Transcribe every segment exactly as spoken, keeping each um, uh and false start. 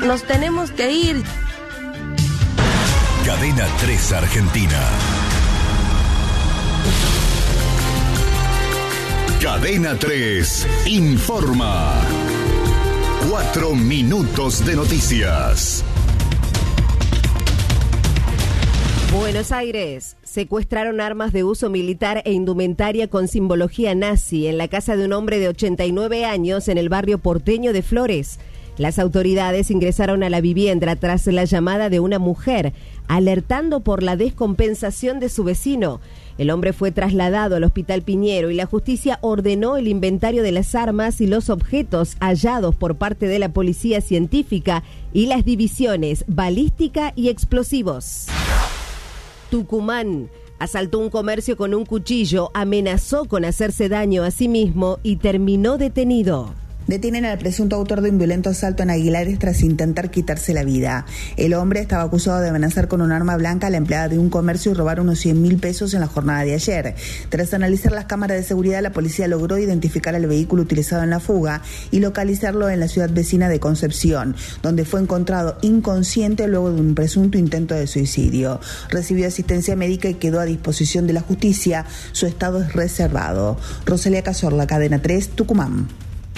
nos tenemos que ir. Cadena tres Argentina. Cadena tres informa. Cuatro minutos de noticias. Buenos Aires. Secuestraron armas de uso militar e indumentaria con simbología nazi en la casa de un hombre de ochenta y nueve años en el barrio porteño de Flores. Las autoridades ingresaron a la vivienda tras la llamada de una mujer, alertando por la descompensación de su vecino. El hombre fue trasladado al Hospital Piñero y la justicia ordenó el inventario de las armas y los objetos hallados por parte de la policía científica y las divisiones balística y explosivos. Tucumán asaltó un comercio con un cuchillo, amenazó con hacerse daño a sí mismo y terminó detenido. Detienen al presunto autor de un violento asalto en Aguilares tras intentar quitarse la vida. El hombre estaba acusado de amenazar con un arma blanca a la empleada de un comercio y robar unos cien mil pesos en la jornada de ayer. Tras analizar las cámaras de seguridad, la policía logró identificar el vehículo utilizado en la fuga y localizarlo en la ciudad vecina de Concepción, donde fue encontrado inconsciente luego de un presunto intento de suicidio. Recibió asistencia médica y quedó a disposición de la justicia. Su estado es reservado. Rosalía Cazorla, Cadena tres, Tucumán.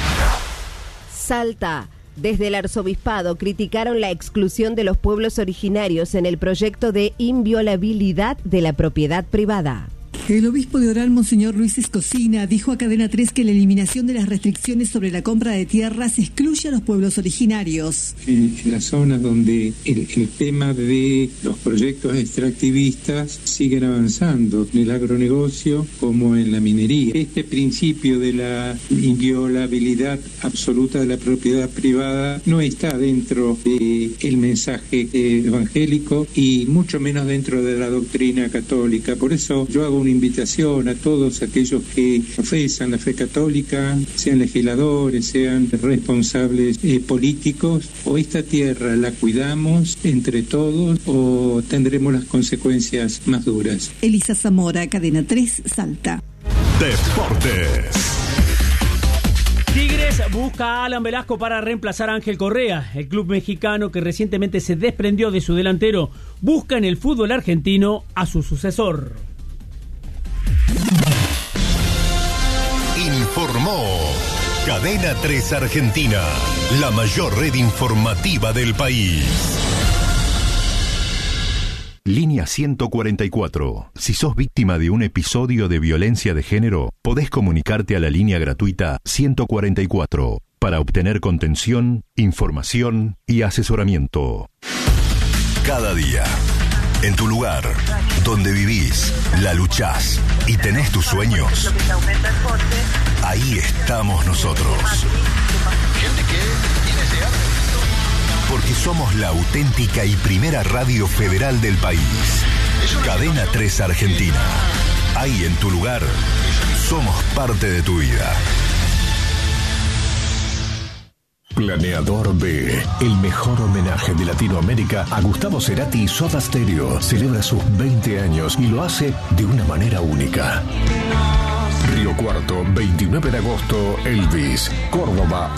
Salta. Desde el arzobispado criticaron la exclusión de los pueblos originarios en el proyecto de inviolabilidad de la propiedad privada. El obispo de Orán, Monseñor Luis Escocina, dijo a Cadena tres que la eliminación de las restricciones sobre la compra de tierras excluye a los pueblos originarios. En, en las zonas donde el, el tema de los proyectos extractivistas siguen avanzando, en el agronegocio como en la minería. Este principio de la inviolabilidad absoluta de la propiedad privada no está dentro del mensaje evangélico y mucho menos dentro de la doctrina católica. Por eso yo hago una invitación a todos aquellos que profesan la fe católica, sean legisladores, sean responsables eh, políticos, o esta tierra la cuidamos entre todos o tendremos las consecuencias más duras. Elisa Zamora, Cadena tres, Salta. Deportes. Tigres busca a Alan Velasco para reemplazar a Ángel Correa. El club mexicano, que recientemente se desprendió de su delantero, busca en el fútbol argentino a su sucesor. Informó Cadena tres Argentina, la mayor red informativa del país. Línea ciento cuarenta y cuatro. Si sos víctima de un episodio de violencia de género, podés comunicarte a la línea gratuita ciento cuarenta y cuatro para obtener contención, información y asesoramiento. Cada día, en tu lugar, donde vivís, la luchás y tenés tus sueños, ahí estamos nosotros. Porque somos la auténtica y primera radio federal del país. Cadena tres Argentina. Ahí en tu lugar, somos parte de tu vida. Planeador B, el mejor homenaje de Latinoamérica a Gustavo Cerati y Soda Stereo, celebra sus veinte años y lo hace de una manera única. Río Cuarto, veintinueve de agosto, Elvis. Córdoba,